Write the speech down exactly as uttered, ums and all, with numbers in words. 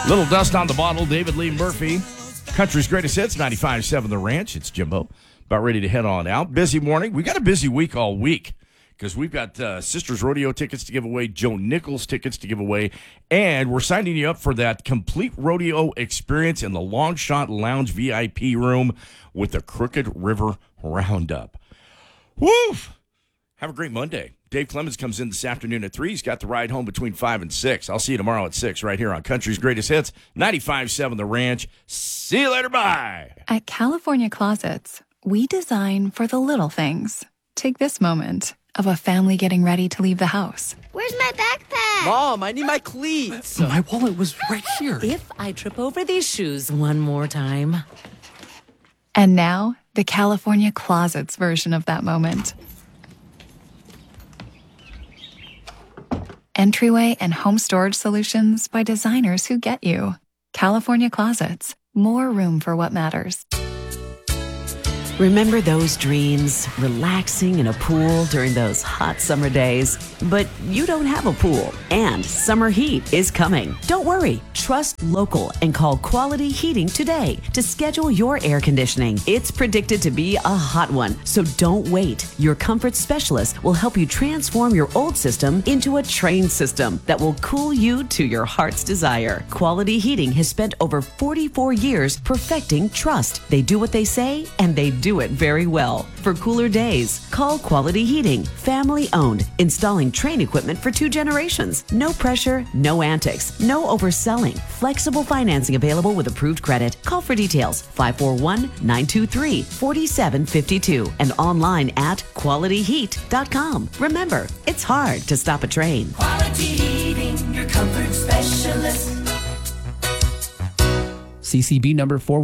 Little dust on the bottle, David Lee Murphy. Country's greatest hits, ninety-five point seven The Ranch. It's Jimbo. About ready to head on out. Busy morning. We got a busy week all week because we've got uh, Sisters Rodeo tickets to give away, Joe Nichols tickets to give away, and we're signing you up for that complete rodeo experience in the Long Shot Lounge V I P room with the Crooked River Roundup. Woo! Have a great Monday. Dave Clemens comes in this afternoon at three. He's got the ride home between five and six. I'll see you tomorrow at six right here on Country's Greatest Hits, ninety-five point seven The Ranch. See you later. Bye. At California Closets, we design for the little things. Take this moment of a family getting ready to leave the house. Where's my backpack? Mom, I need my cleats. My wallet was right here. If I trip over these shoes one more time. And now, the California Closets version of that moment. Entryway and home storage solutions by designers who get you. California Closets. More room for what matters. Remember those dreams? Relaxing in a pool during those hot summer days? But you don't have a pool, and summer heat is coming. Don't worry. Trust local and call Quality Heating today to schedule your air conditioning. It's predicted to be a hot one, so don't wait. Your comfort specialist will help you transform your old system into a trained system that will cool you to your heart's desire. Quality Heating has spent over forty-four years perfecting trust. They do what they say, and they do it very well. For cooler days, call Quality Heating, family owned, installing Trane equipment for two generations. No pressure, no antics, no overselling. Flexible financing available with approved credit. Call for details, five four one, nine two three, four seven five two and online at quality heat dot com. Remember, it's hard to stop a train. Quality Heating, your comfort specialist. C C B number four